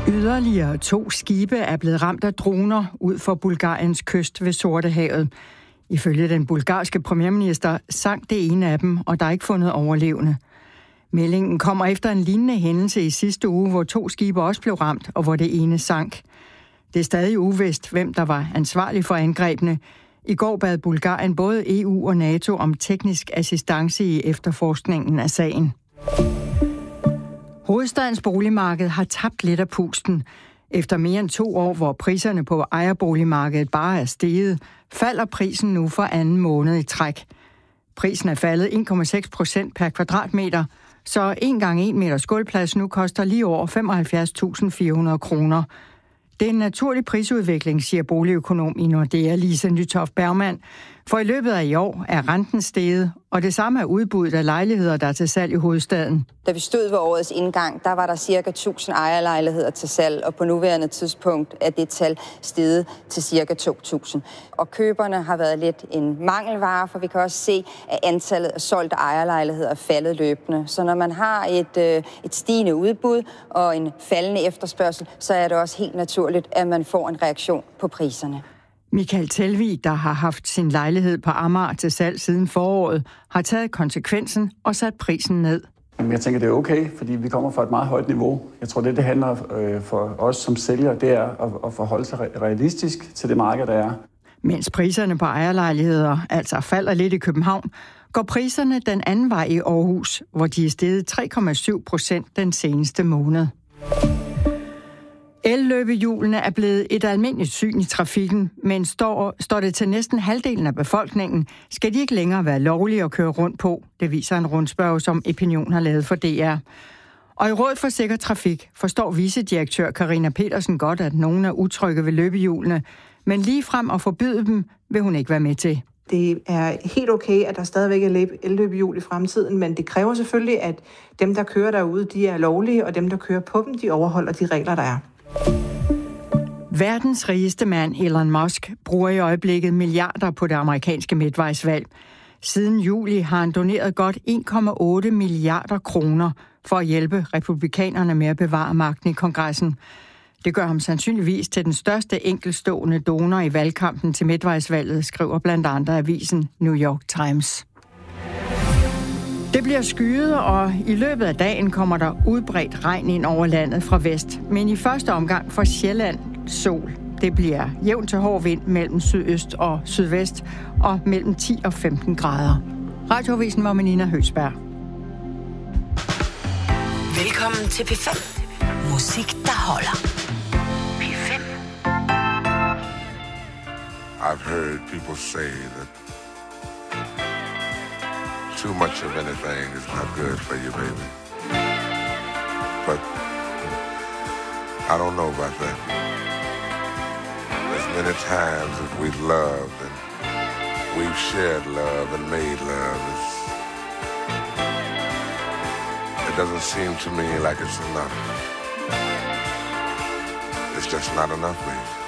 Yderligere 2 skibe er blevet ramt af droner ud for Bulgariens kyst ved Sortehavet. Ifølge den bulgarske premierminister sank det ene af dem, og der er ikke fundet overlevende. Meldingen kommer efter en lignende hændelse i sidste uge, hvor 2 skibe også blev ramt, og hvor det ene sank. Det er stadig uvist, hvem der var ansvarlig for angrebene. I går bad Bulgarien både EU og NATO om teknisk assistance i efterforskningen af sagen. Hovedstadens boligmarked har tabt lidt af pusten. Efter mere end 2 år, hvor priserne på ejerboligmarkedet bare er steget, falder prisen nu for anden måned i træk. Prisen er faldet 1,6% per kvadratmeter, så 1 gange 1 meters gulvplads nu koster lige over 75.400 kroner. Det er en naturlig prisudvikling, siger boligøkonom i Nordea, Lise Nytoft Bergmann. For i løbet af i år er renten steget, og det samme er udbuddet af lejligheder, der er til salg i hovedstaden. Da vi stod ved årets indgang, der var der ca. 1000 ejerlejligheder til salg, og på nuværende tidspunkt er det tal steget til ca. 2000. Og køberne har været lidt en mangelvare, for vi kan også se, at antallet af solgte ejerlejligheder er faldet løbende. Så når man har et stigende udbud og en faldende efterspørgsel, så er det også helt naturligt, at man får en reaktion på priserne. Michael Telvig, der har haft sin lejlighed på Amager til salg siden foråret, har taget konsekvensen og sat prisen ned. Jeg tænker, det er okay, fordi vi kommer fra et meget højt niveau. Jeg tror, det handler for os som sælgere, det er at forholde sig realistisk til det marked, der er. Mens priserne på ejerlejligheder altså falder lidt i København, går priserne den anden vej i Aarhus, hvor de er steget 3,7% den seneste måned. Elløbehjulene er blevet et almindeligt syn i trafikken, men står det til næsten halvdelen af befolkningen, skal de ikke længere være lovlige at køre rundt på. Det viser en rundspørge, som Opinion har lavet for DR. Og i Rådet for Sikker Trafik forstår vicedirektør Karina Petersen godt, at nogen er utrygge ved løbehjulene, men lige frem at forbyde dem vil hun ikke være med til. Det er helt okay, at der stadigvæk er elløbehjul i fremtiden, men det kræver selvfølgelig, at dem, der kører derude, de er lovlige, og dem, der kører på dem, de overholder de regler, der er. Verdens rigeste mand, Elon Musk, bruger i øjeblikket milliarder på det amerikanske midtvejsvalg. Siden juli har han doneret godt 1,8 milliarder kroner for at hjælpe republikanerne med at bevare magten i kongressen. Det gør ham sandsynligvis til den største enkeltstående donor i valgkampen til midtvejsvalget, skriver blandt andre avisen New York Times. Det bliver skyet, og i løbet af dagen kommer der udbredt regn ind over landet fra vest. Men i første omgang for Sjælland sol. Det bliver jævn til hård vind mellem sydøst og sydvest, og mellem 10 og 15 grader. Radioavisen var med Nina Høgsberg. Velkommen til P5. Musik, der holder. P5. I've heard people say that too much of anything is not good for you, baby. But I don't know about that. There's many times that we've loved and we've shared love and made love. It doesn't seem to me like it's enough. It's just not enough, baby.